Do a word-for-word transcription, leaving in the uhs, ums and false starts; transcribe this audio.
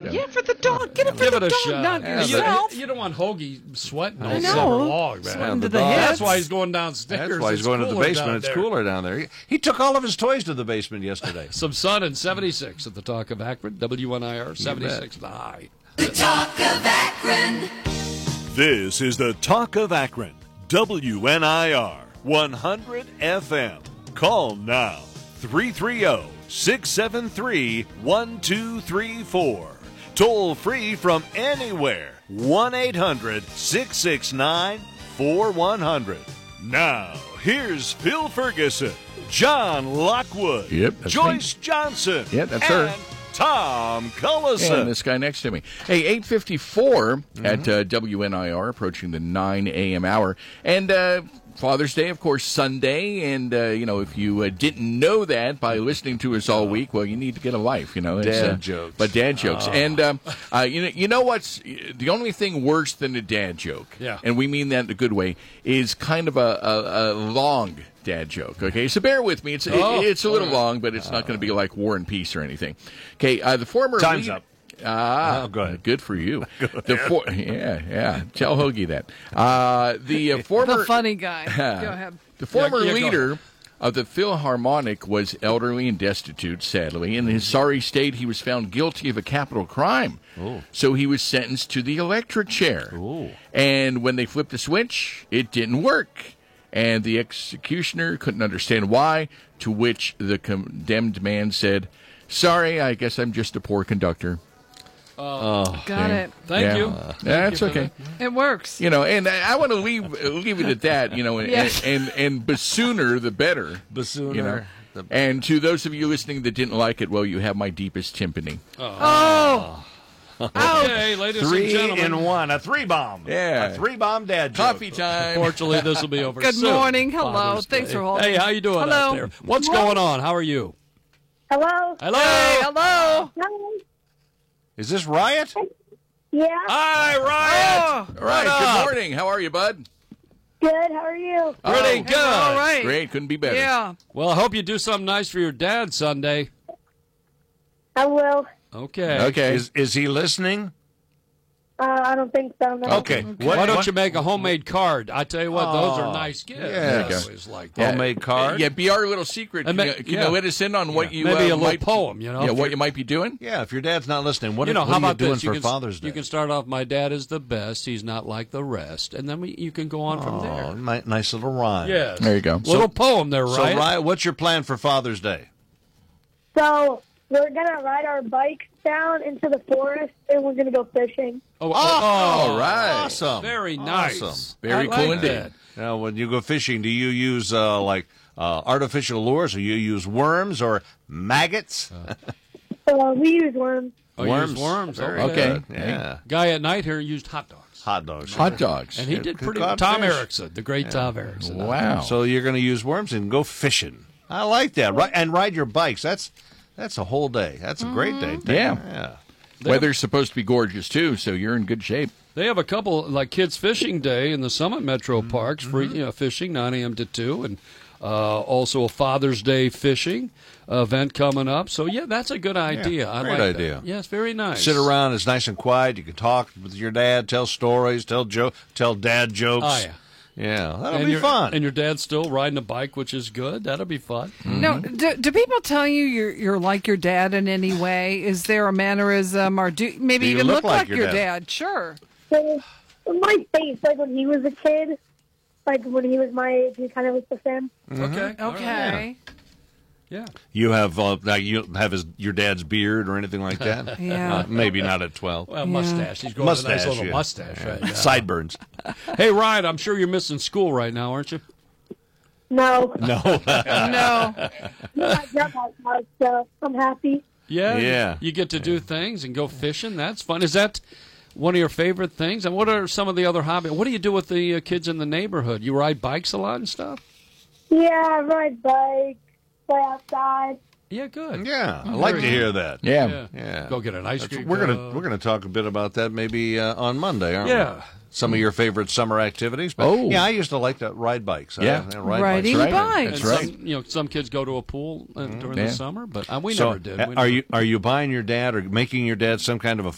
So. Yeah, for the dog. Get it for Give the it a dog, shot. not Yeah, yourself. You, you don't want Hoagie sweating I all know. summer long, man. Sweating to the the dog. hips. That's why he's going downstairs. That's why he's It's going to the cooler basement. down It's there. cooler down there. He, he took all of his toys to the basement yesterday. Some sun and seventy-six at the Talk of Akron. W N I R, seventy-six the high. The Talk of Akron. This is the Talk of Akron. W N I R one hundred F M. Call now. three three zero, six seven three, one two three four. Toll free from anywhere. one eight hundred, six six nine, four one zero zero. Now, here's Phil Ferguson, John Lockwood, Yep, that's Joyce Johnson, Yep, that's and her. Tom Cullison. And this guy next to me. Hey, eight fifty-four at uh, W N I R, approaching the nine a.m. hour. And uh, Father's Day, of course, Sunday. And, uh, you know, if you uh, didn't know that by listening to us all week, well, you need to get a life, you know. It's, Dad uh, jokes. But dad jokes. And, um, uh, you, know, you know what's the only thing worse than a dad joke, Yeah. and we mean that in a good way, is kind of a, a, a long dad joke, okay? So bear with me. It's it- Oh, it's a little all right. long, but it's not going to be like War and Peace or anything. Okay, uh, the former Time's lead- up. Ah, Oh, go ahead. good for you. The for- yeah, yeah. Tell Hoagie that. Uh, the uh, former The funny guy. Go ahead. the former Yeah, yeah, go leader of the Philharmonic was elderly and destitute, sadly. In his sorry state, he was found guilty of a capital crime. So he was sentenced to the electric chair. And when they flipped the switch, it didn't work. And the executioner couldn't understand why, to which the condemned man said, "Sorry, I guess I'm just a poor conductor." Got Yeah. it. Thank Yeah. you. Yeah, Thank that's you for okay. that. It works. You know, and I, I want to leave leave it at that. You know, and Yes. and, and the sooner the better. The sooner, You know. the- And to those of you listening that didn't like it, well, you have my deepest sympathy. Oh. Okay, ladies Three and gentlemen. in one. A three bomb. Yeah. A three bomb dad joke. Coffee time. Fortunately, this will be over Good soon. morning. Hello. Father's Thanks Day. for holding. Hey, how you doing Hello. out there? What's going on? How are you? Hello? Hello. Hey, hello. Hi. Is this Riot? Yeah. Hi, Ryan. Oh, All right. What Good up? morning. How are you, bud? Good. How are you? Pretty Oh, good. all right. Great. Couldn't be better. Yeah. Well, I hope you do something nice for your dad Sunday. I will. Okay. Okay. Is is he listening? Uh, I don't think so. No. Okay. Why don't you make a homemade card? I tell you what, those are nice gifts. yeah. I always like Yeah. that. Homemade card? Yeah, be our little secret. And Can, ma- you, can yeah. you let us in on what you Maybe uh, a little might, poem, you know. Yeah, if what you're- you might be doing. Yeah, if your dad's not listening, what, you know, what how are you about doing this? for You can, Father's Day? you can start off, my dad is the best. He's not like the rest. And then we, you can go on from Oh, there. ni- nice little rhyme. Yes. There you go. Little poem there, So, right? Riot, what's your plan for Father's Day? So we're gonna ride our bikes down into the forest, and we're gonna go fishing. Oh, all right. Awesome. Very nice. Awesome. Very I cool like indeed. that. Now, when you go fishing, do you use uh, like uh, artificial lures, or you use worms or maggots? Uh, we use worms. Oh, you Worms. use worms. Very Okay. Okay. good. Yeah. Guy at night here used hot dogs. Hot dogs. Hot dogs. And he did good pretty cod Tom fish. Erickson, the great Tom Erickson. Wow. So you're going to use worms and go fishing. I like that. Right, and ride your bikes. That's that's a whole day. That's a great day. Yeah. Yeah. Weather's supposed to be gorgeous too, so you're in good shape. They have a couple, like Kids Fishing Day in the Summit Metro Mm-hmm. Parks, free you know, fishing, nine a.m. to two, and uh, also a Father's Day fishing event coming up. So, yeah, that's a good idea. I great like idea. That. Yeah, it's very nice. Sit around. It's nice and quiet. You can talk with your dad, tell stories, tell jo- tell dad jokes. Oh, yeah. Yeah, that'll and be your, fun. And your dad's still riding a bike, which is good. That'll be fun. No, do, do people tell you you're you're like your dad in any way? Is there a mannerism, or do maybe Do you even look look, like like your your dad? dad? Sure. So my face, like when he was a kid, like when he was my age, he kind of looked the same. Okay. All right. Okay. Yeah. you have uh, like you have his your dad's beard or anything like that? Yeah. Uh, maybe not at twelve. Well, mustache. He's going with a nice little yeah. mustache right now. Sideburns. Hey, Ryan, I'm sure you're missing school right now, aren't you? No. No. No. I got my house, so I'm happy. Yeah. Yeah. You get to do things and go fishing. That's fun. Is that one of your favorite things? And what are some of the other hobbies? What do you do with the uh, kids in the neighborhood? You ride bikes a lot and stuff? Yeah, I ride bikes, play outside. Yeah, good. Yeah, I like to hear that. Yeah. Yeah. Yeah. Go get an ice That's- cream. We're gonna cone. we're gonna talk a bit about that maybe uh, on Monday, aren't we? Yeah. Some of your favorite summer activities. But, Oh. yeah, I used to like to ride bikes. Yeah. I, I ride Riding bikes. bikes. And That's some, right. you know, some kids go to a pool uh, during Yeah. the summer, but uh, we So, never did. uh, We are never- you are you buying your dad or making your dad some kind of a